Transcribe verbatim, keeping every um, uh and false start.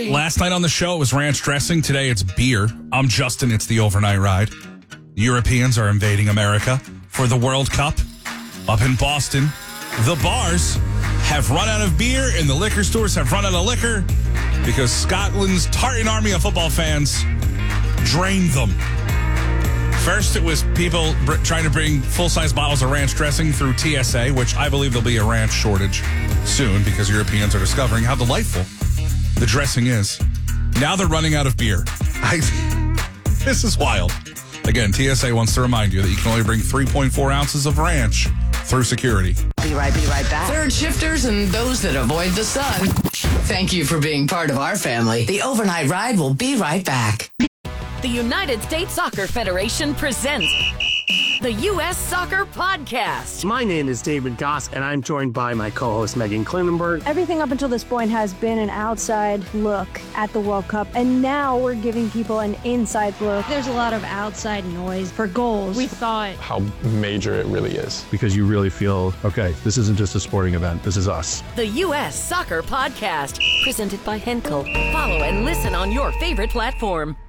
Last night on the show it was ranch dressing. Today it's beer. I'm Justin. It's the overnight ride. Europeans are invading America for the World Cup. Up in Boston, the bars have run out of beer and the liquor stores have run out of liquor because Scotland's Tartan army of football fans drained them. First, it was people br- trying to bring full-size bottles of ranch dressing through T S A, which I believe there'll be a ranch shortage soon because Europeans are discovering how delightful the dressing is. Now they're running out of beer. I, this is wild. Again, T S A wants to remind you that you can only bring three point four ounces of ranch through security. Be right, be right back. Third shifters and those that avoid the sun. Thank you for being part of our family. The Overnight Ride will be right back. The United States Soccer Federation presents the U S Soccer Podcast. My name is David Goss, and I'm joined by my co-host, Megan Klinenberg. Everything up until this point has been an outside look at the World Cup, and now we're giving people an inside look. There's a lot of outside noise for goals. We thought how major it really is. Because you really feel, okay, this isn't just a sporting event, this is us. The U S Soccer Podcast, presented by Henkel. Follow and listen on your favorite platform.